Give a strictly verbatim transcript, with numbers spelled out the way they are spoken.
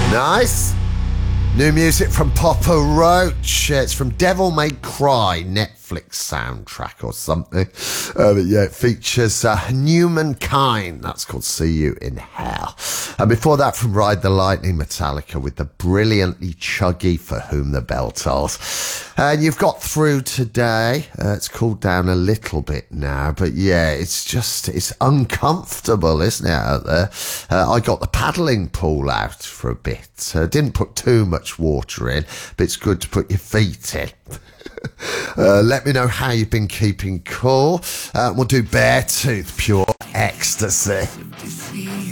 Nice. New music from Papa Roach. It's from Devil May Cry, Netflix soundtrack or something. Uh, but yeah, it features uh, Humankind. That's called See You in Hell. And before that, from Ride the Lightning, Metallica with the brilliantly chuggy For Whom the Bell Tolls. And you've got through today. Uh, it's cooled down a little bit now, but yeah, it's just, it's uncomfortable, isn't it, out there? Uh, I got the paddling pool out for a bit. Uh, didn't put too much water in, but it's good to put your feet in. uh, let me know how you've been keeping cool. Uh, we'll do Beartooth, Pure Ecstasy.